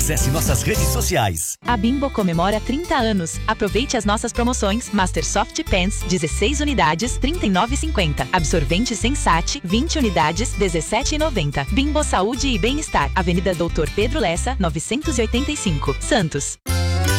Acesse nossas redes sociais. A Bimbo comemora 30 anos. Aproveite as nossas promoções. Master Soft Pants, 16 unidades, R$ 39,50. Absorvente Sensate, 20 unidades, R$ 17,90. Bimbo Saúde e Bem-Estar, Avenida Doutor Pedro Lessa, 985, Santos.